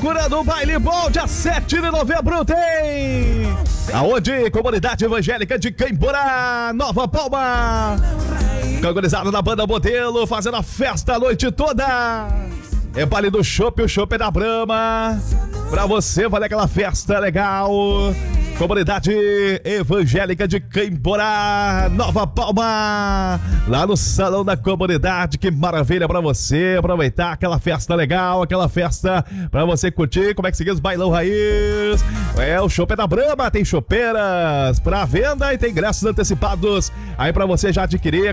loucura do baile bom, dia 7 de novembro tem! Aonde? Comunidade Evangélica de Caimporá, Nova Palma. Organizado na banda Modelo, fazendo a festa a noite toda. É baile do chopp, o chopp é da Brahma. Pra você fazer aquela festa legal. Comunidade Evangélica de Caimporá, Nova Palma. Lá no Salão da Comunidade, que maravilha pra você aproveitar aquela festa legal, aquela festa pra você curtir. Como é que seguimos? Bailão Raiz. O chopp é da Brahma, tem chopeiras pra venda e tem ingressos antecipados aí pra você já adquirir.